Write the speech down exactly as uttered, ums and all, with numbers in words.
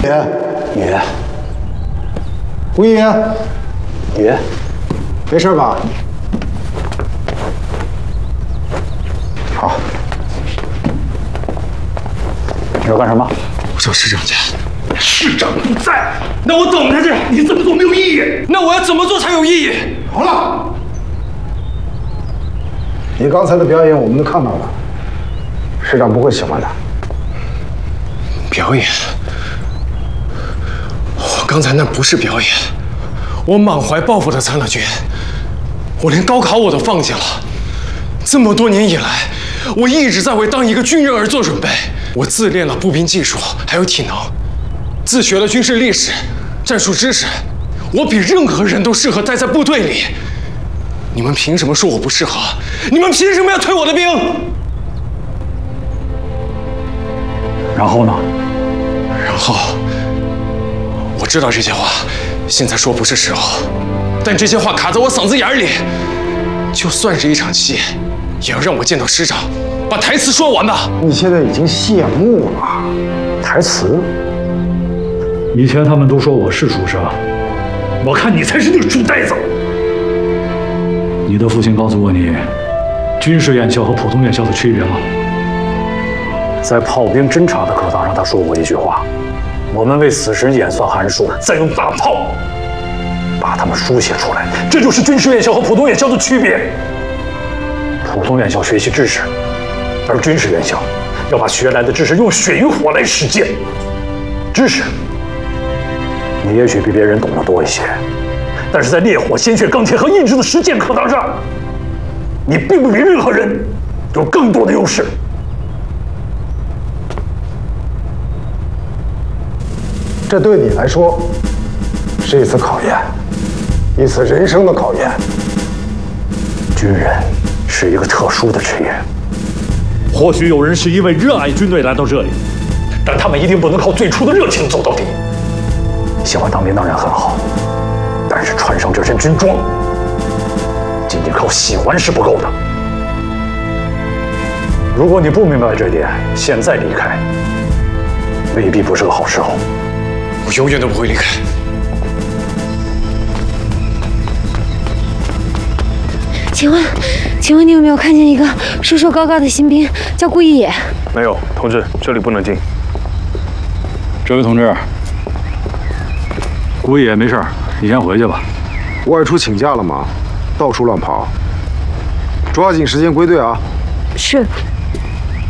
爷，爷， 吴爷， 爷， 没事吧？好。 你要干什么？ 我找市长去。市长不在，那我等他去。你这么做没有意义。那我要怎么做才有意义？ 好了，你刚才的表演我们都看到了，市长不会喜欢的。 表演？我刚才那不是表演，我满怀抱负的参了军，我连高考我都放弃了。这么多年以来，我一直在为当一个军人而做准备。我自练了步兵技术，还有体能，自学了军事历史、战术知识。我比任何人都适合待在部队里。你们凭什么说我不适合？你们凭什么要退我的兵？ 然后呢？ 然后，我知道这些话现在说不是时候，但这些话卡在我嗓子眼里，就算是一场戏，也要让我见到师长，把台词说完吧。 你现在已经谢幕了，台词？ 以前他们都说我是书生，我看你才是那个书呆子。你的父亲告诉过你，军事院校和普通院校的区别吗？在炮兵侦察的课堂上，他说过一句话：我们为死神演算函数，再用大炮把它们书写出来。这就是军事院校和普通院校的区别。普通院校学习知识，而军事院校要把学来的知识用血与火来实践。知识，你也许比别人懂得多一些，但是在烈火、鲜血、钢铁和意志的实践课堂上，你并不比任何人有更多的优势。 这对你来说是一次考验，一次人生的考验。 军人是一个特殊的职业，或许有人是因为热爱军队来到这里，但他们一定不能靠最初的热情走到底。喜欢当兵当然很好，但是穿上这身军装，仅仅靠喜欢是不够的。如果你不明白这点，现在离开未必不是个好时候。 我永远都不会离开。 请问，请问你有没有看见一个瘦瘦高高的新兵，叫顾一野？ 没有，同志，这里不能进。 这位同志，顾一野没事，你先回去吧。 外出请假了吗？到处乱跑，抓紧时间归队啊！ 是。